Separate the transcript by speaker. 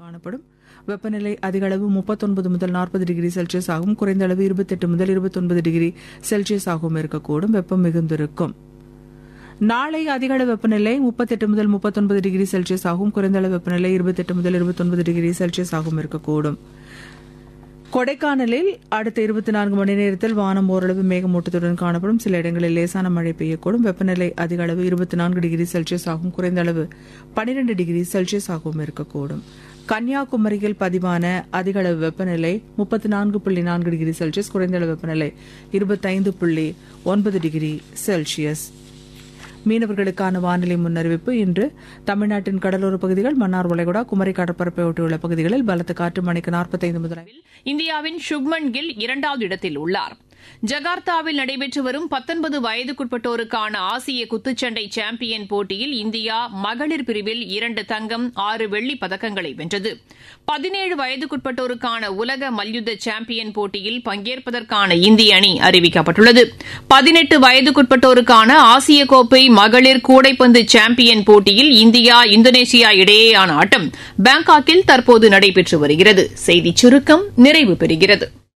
Speaker 1: காணப்படும். வெப்பநிலை அதிக அளவு 39 முதல் 40 டிகிரி செல்சியஸ் ஆகும். குறைந்த அளவு 28 முதல் 29 டிகிரி செல்சியஸ் ஆகவும் இருக்கக்கூடும். வெப்பம் மிகுந்திருக்கும். நாளை அதிக அளவு வெப்பநிலை 38 முதல் 39 டிகிரி செல்சியஸ் ஆகும். குறைந்த அளவு வெப்பநிலை 28 முதல் 29 டிகிரி செல்சியஸ் ஆகவும் இருக்கக்கூடும். கொடைக்கானலில் அடுத்த 24 மணி நேரத்தில் வானம் ஓரளவு மேகமூட்டத்துடன் காணப்படும். சில இடங்களில் லேசான மழை பெய்யக்கூடும். வெப்பநிலை அதிக அளவு 24 டிகிரி செல்சியஸ் ஆகும். குறைந்த அளவு 12 டிகிரி செல்சியஸ் ஆகவும் இருக்கக்கூடும். கன்னியாகுமரியில் பதிவான அதிக அளவு வெப்பநிலை 34.4 டிகிரி செல்சியஸ். குறைந்த அளவு வெப்பநிலை 25.9 டிகிரி செல்சியஸ். மீனவர்களுக்கான வானிலை முன்னறிவிப்பு. இன்று தமிழ்நாட்டின் கடலோர பகுதிகள், மன்னார் வளைகுடா, குமரி கடற்பரப்பை ஒட்டியுள்ள பகுதிகளில் பலத்த காற்று மணிக்கு 45 முதல்
Speaker 2: இந்தியாவின் சுப்மன் கில் 2வது இடத்தில் உள்ளார். ஜகார்த்தாவில் நடைபெற்று வரும் 19 வயதுக்குட்பட்டோருக்கான ஆசிய குத்துச்சண்டை சாம்பியன் போட்டியில் இந்தியா மகளிர் பிரிவில் 2 தங்கம் 6 வெள்ளிப் பதக்கங்களை வென்றது. 17 வயதுக்குட்பட்டோருக்கான உலக மல்யுத்த சாம்பியன் போட்டியில் பங்கேற்பதற்கான இந்திய அணி அறிவிக்கப்பட்டுள்ளது. 18 வயதுக்குட்பட்டோருக்கான ஆசிய கோப்பை மகளிர் கூடைப்பந்து சாம்பியன் போட்டியில் இந்தியா இந்தோனேஷியா இடையேயான ஆட்டம் பாங்காக்கில் தற்போது நடைபெற்று வருகிறது. செய்திச் சுருக்கம் நிறைவு பெறுகிறது.